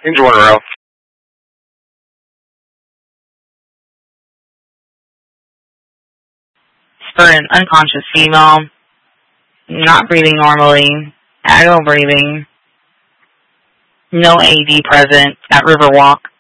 Angel Monroe. For an unconscious female, not breathing normally, agonal breathing, no AED present at Riverwalk.